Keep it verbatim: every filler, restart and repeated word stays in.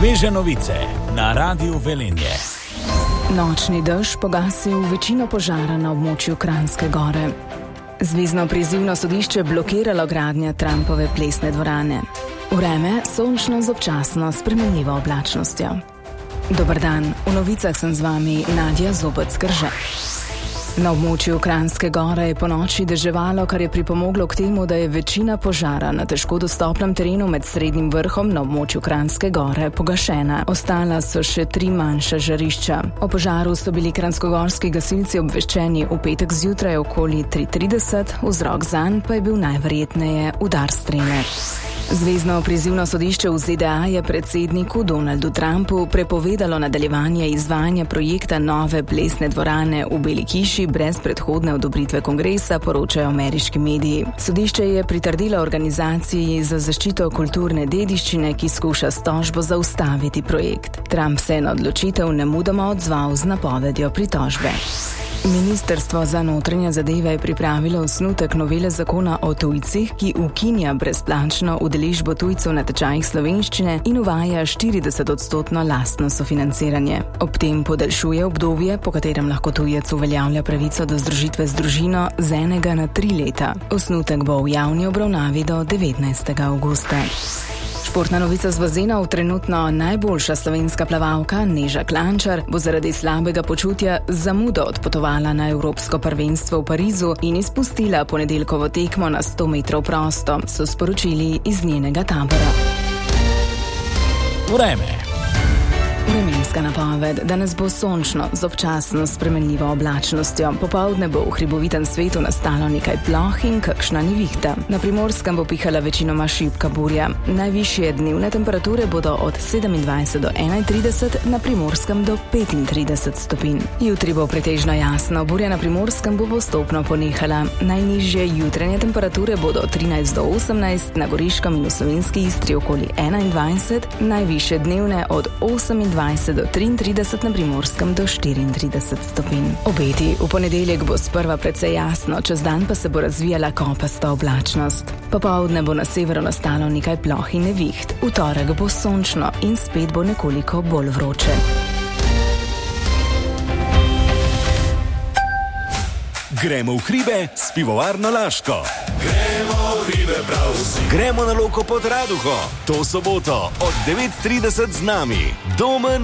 Sveže novice na Radiu Velenje. Nočni dež pogasil večino požara na območju Kranjske Gore. Zvezno prizivno sodišče blokiralo gradnja Trumpove plesne dvorane. Vreme sončno z občasno spremenljivo oblačnostjo. Dober dan, v novicah sem z vami Nadja Zobec-Krže. Na območju Kranjske Gore je ponoči deževalo, kar je pripomoglo k temu, da je večina požara na težko dostopnem terenu med Srednjim vrhom na območju Kranjske Gore pogašena. Ostala so še tri manjša žarišča. O požaru so bili kranjskogorski gasilci obveščeni v petek zjutraj okoli tri trideset, vzrok zanj pa je bil najverjetneje udar strele. Zvezno prizivno sodišče v Z D A je predsedniku Donaldu Trumpu prepovedalo nadaljevanje izvajanja projekta nove plesne dvorane v Beli hiši brez predhodne odobritve kongresa, poročajo ameriški mediji. Sodišče je pritrdilo organizaciji za zaščito kulturne dediščine, ki skuša s tožbo zaustaviti projekt. Trump se je na odločitev nemudoma odzval z napovedjo pritožbe. Ministrstvo za notranje zadeve je pripravilo osnutek novele zakona o tujcih, ki ukinja brezplačno udeležbo tujcev na tečajih slovenščine in uvaja štirideset odstotno lastno sofinanciranje. Ob tem podaljšuje obdobje, po katerem lahko tujec uveljavlja pravico do združitve z družino z enega na tri leta. Osnutek bo v javni obravnavi do devetnajstega avgusta. Športna novica z bazenov. Trenutno najboljša slovenska plavalka Neža Klančar bo zaradi slabega počutja z zamudo odpotovala na Evropsko prvenstvo v Parizu in izpustila ponedeljkovo tekmo na sto metrov prosto, so sporočili iz njenega tabora. Vreme. Vremenska napoved. Danes bo sončno z občasno spremenljivo oblačnostjo. Popoldne bo v hribovitem svetu nastalo nekaj ploh in kakšna nevihta. Na Primorskem bo pihala večinoma šibka burja. Najvišje dnevne temperature bodo od sedemindvajset do enaintrideset, na Primorskem do petintrideset stopinj. Jutri bo pretežno jasno, burja na Primorskem bo postopno ponehala. Najnižje jutranje temperature bodo od trinajst do osemnajst, na Goriškem in v Slovenski Istri okoli enaindvajset, najvišje dnevne od osemindvajset do triintrideset, na Primorskem do štiriintrideset stopinj. Obeti. V ponedeljek bo sprva precej jasno, čez dan pa se bo razvijala kopasta oblačnost. Popoldne bo na severu nastalo nekaj ploh in neviht. V torek bo sončno in spet bo nekoliko bolj vroče. Gremo v hribe s pivovarno Laško. Gremo v hribe prav vsi. Gremo na Loko pod Raduho. To soboto od devet trideset z nami. Domen